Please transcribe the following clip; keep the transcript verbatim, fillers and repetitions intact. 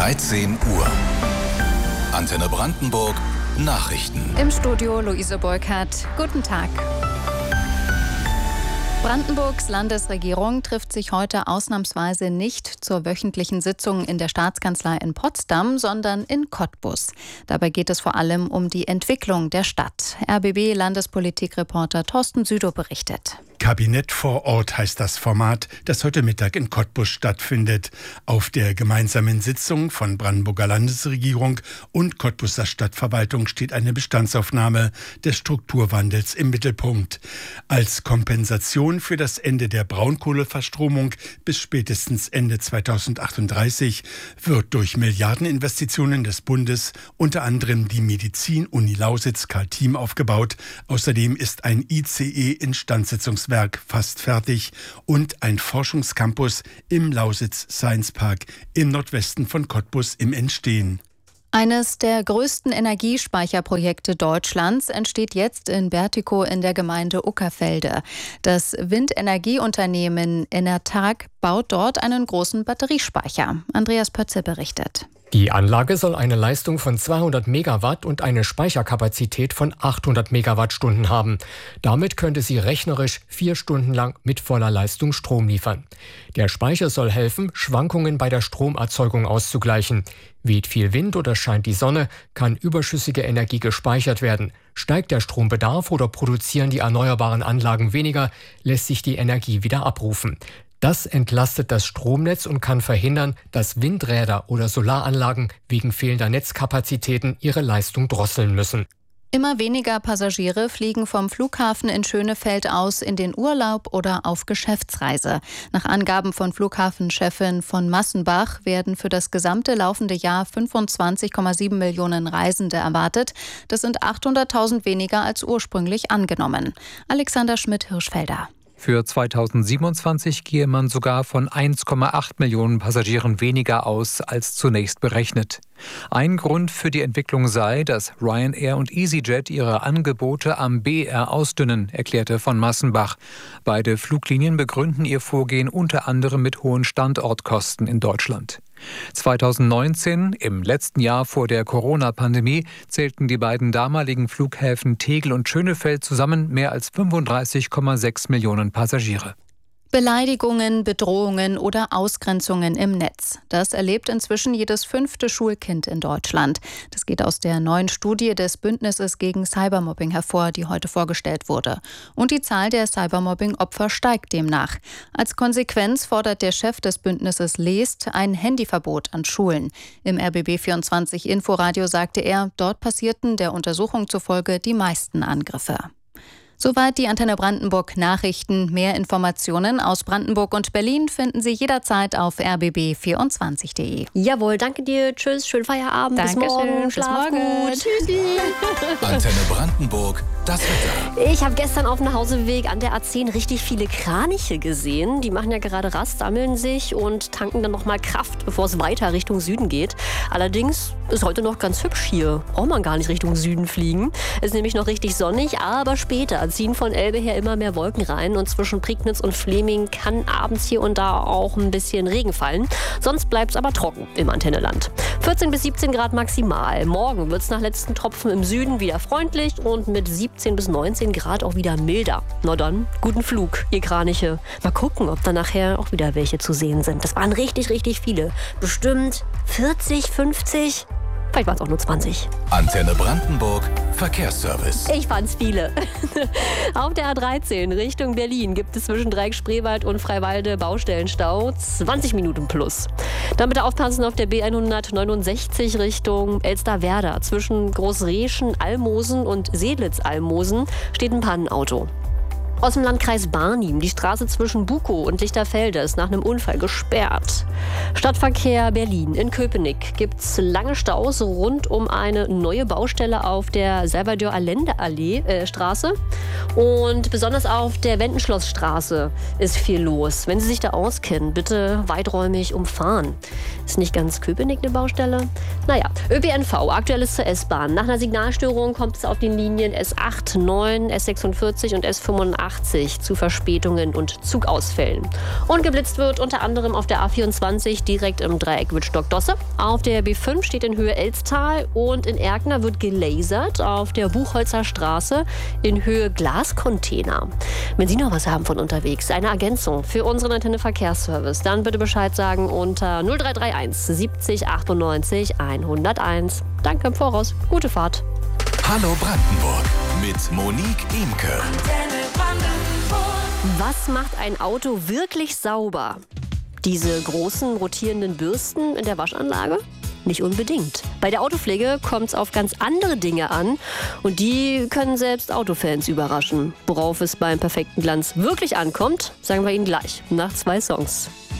dreizehn Uhr. Antenne Brandenburg, Nachrichten. Im Studio Luise Burkhardt. Guten Tag. Brandenburgs Landesregierung trifft sich heute ausnahmsweise nicht zur wöchentlichen Sitzung in der Staatskanzlei in Potsdam, sondern in Cottbus. Dabei geht es vor allem um die Entwicklung der Stadt. R B B-Landespolitikreporter Thorsten Südow berichtet. Kabinett vor Ort heißt das Format, das heute Mittag in Cottbus stattfindet. Auf der gemeinsamen Sitzung von Brandenburger Landesregierung und Cottbuser Stadtverwaltung steht eine Bestandsaufnahme des Strukturwandels im Mittelpunkt. Als Kompensation für das Ende der Braunkohleverstromung bis spätestens Ende zweitausendachtunddreißig wird durch Milliardeninvestitionen des Bundes unter anderem die Medizin-Uni Lausitz Karl Thiem aufgebaut. Außerdem ist ein I C E-Instandsetzungswerk fast fertig und ein Forschungscampus im Lausitz Science Park im Nordwesten von Cottbus im Entstehen. Eines der größten Energiespeicherprojekte Deutschlands entsteht jetzt in Bertikow in der Gemeinde Uckerfelde. Das Windenergieunternehmen Enertag baut dort einen großen Batteriespeicher. Andreas Pötze berichtet. Die Anlage soll eine Leistung von zweihundert Megawatt und eine Speicherkapazität von achthundert Megawattstunden haben. Damit könnte sie rechnerisch vier Stunden lang mit voller Leistung Strom liefern. Der Speicher soll helfen, Schwankungen bei der Stromerzeugung auszugleichen. Weht viel Wind oder scheint die Sonne, kann überschüssige Energie gespeichert werden. Steigt der Strombedarf oder produzieren die erneuerbaren Anlagen weniger, lässt sich die Energie wieder abrufen. Das entlastet das Stromnetz und kann verhindern, dass Windräder oder Solaranlagen wegen fehlender Netzkapazitäten ihre Leistung drosseln müssen. Immer weniger Passagiere fliegen vom Flughafen in Schönefeld aus in den Urlaub oder auf Geschäftsreise. Nach Angaben von Flughafenchefin von Massenbach werden für das gesamte laufende Jahr fünfundzwanzig Komma sieben Millionen Reisende erwartet. Das sind achthunderttausend weniger als ursprünglich angenommen. Alexander Schmidt-Hirschfelder. Für zweitausendsiebenundzwanzig gehe man sogar von eins Komma acht Millionen Passagieren weniger aus als zunächst berechnet. Ein Grund für die Entwicklung sei, dass Ryanair und EasyJet ihre Angebote am B R ausdünnen, erklärte von Massenbach. Beide Fluglinien begründen ihr Vorgehen unter anderem mit hohen Standortkosten in Deutschland. zweitausendneunzehn, im letzten Jahr vor der Corona-Pandemie, zählten die beiden damaligen Flughäfen Tegel und Schönefeld zusammen mehr als fünfunddreißig Komma sechs Millionen Passagiere. Beleidigungen, Bedrohungen oder Ausgrenzungen im Netz. Das erlebt inzwischen jedes fünfte Schulkind in Deutschland. Das geht aus der neuen Studie des Bündnisses gegen Cybermobbing hervor, die heute vorgestellt wurde. Und die Zahl der Cybermobbing-Opfer steigt demnach. Als Konsequenz fordert der Chef des Bündnisses Leest ein Handyverbot an Schulen. Im R B B vierundzwanzig Inforadio sagte er, dort passierten der Untersuchung zufolge die meisten Angriffe. Soweit die Antenne Brandenburg Nachrichten. Mehr Informationen aus Brandenburg und Berlin finden Sie jederzeit auf r b b vierundzwanzig punkt d e. Jawohl, danke dir. Tschüss, schönen Feierabend. Dankeschön. Bis morgen. Bis Schlaf morgen. gut. Tschüssi. Antenne Brandenburg, das Wetter. Ich habe gestern auf dem Hauseweg an der A zehn richtig viele Kraniche gesehen. Die machen ja gerade Rast, sammeln sich und tanken dann nochmal Kraft, bevor es weiter Richtung Süden geht. Allerdings ist heute noch ganz hübsch hier. Braucht man gar nicht Richtung Süden fliegen. Ist nämlich noch richtig sonnig, aber später ziehen von Elbe her immer mehr Wolken rein und zwischen Prignitz und Fleming kann abends hier und da auch ein bisschen Regen fallen. Sonst bleibt es aber trocken im Antenneland. vierzehn bis siebzehn Grad maximal. Morgen wird es nach letzten Tropfen im Süden wieder freundlich und mit siebzehn bis neunzehn Grad auch wieder milder. Na dann, guten Flug, ihr Kraniche. Mal gucken, ob da nachher auch wieder welche zu sehen sind. Das waren richtig, richtig viele. Bestimmt vierzig, fünfzig. Vielleicht waren es auch nur zwanzig. Antenne Brandenburg, Verkehrsservice. Ich fand's viele. Auf der A dreizehn Richtung Berlin gibt es zwischen Dreieck-Spreewald und Freiwalde Baustellenstau. zwanzig Minuten plus. Dann bitte aufpassen auf der B hundertneunundsechzig Richtung Elsterwerda. Zwischen Großreschen, Almosen und Seedlitz-Almosen steht ein Pannenauto. Aus dem Landkreis Barnim, die Straße zwischen Bukow und Lichterfelde ist nach einem Unfall gesperrt. Stadtverkehr Berlin. In Köpenick gibt es lange Staus rund um eine neue Baustelle auf der Salvador Allende Allee, äh, Straße. Und besonders auf der Wendenschlossstraße ist viel los. Wenn Sie sich da auskennen, bitte weiträumig umfahren. Ist nicht ganz Köpenick eine Baustelle? Naja, Ö P N V, aktuelles zur S-Bahn. Nach einer Signalstörung kommt es auf den Linien S acht, neun, S sechsundvierzig und S fünfundachtzig achtzig zu Verspätungen und Zugausfällen. Und geblitzt wird unter anderem auf der A vierundzwanzig direkt im Dreieck Wittstock-Dosse. Auf der B fünf steht in Höhe Elztal und in Erkner wird gelasert auf der Buchholzer Straße in Höhe Glascontainer. Wenn Sie noch was haben von unterwegs, eine Ergänzung für unseren Antenne Verkehrsservice, dann bitte Bescheid sagen unter null drei drei eins siebzig achtundneunzig hunderteins. Danke im Voraus. Gute Fahrt. Hallo Brandenburg mit Monique Imke. Was macht ein Auto wirklich sauber? Diese großen rotierenden Bürsten in der Waschanlage? Nicht unbedingt. Bei der Autopflege kommt es auf ganz andere Dinge an und die können selbst Autofans überraschen. Worauf es beim perfekten Glanz wirklich ankommt, sagen wir Ihnen gleich nach zwei Songs.